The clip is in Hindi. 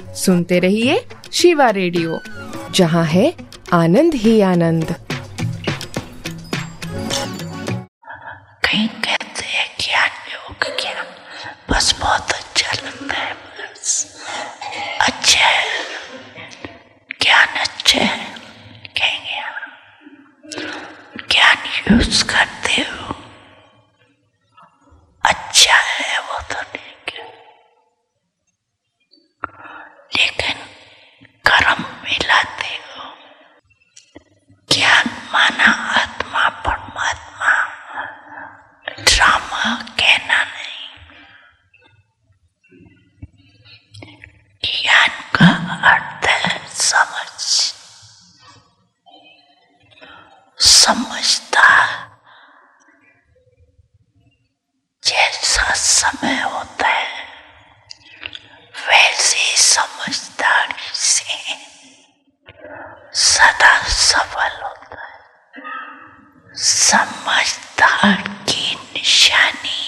सुनते रहिए शिवा रेडियो, जहाँ है आनंद ही आनंद। कहीं कहते हैं ज्ञान योग ज्ञान बस बहुत अच्छा लगता है, बस अच्छा है, ज्ञान अच्छा है, कहेंगे ज्ञान यूज करते हो अच्छा है, वो तो ठीक है, लेकिन कर्म मिलाते हो। ज्ञान माना आत्मा परमात्मा, ड्रामा कहना नहीं। ज्ञान का अर्थ है समझ, समझता। जैसा समय होता है वैसे समझदारी से सदा सफल होता है। समझदार की निशानी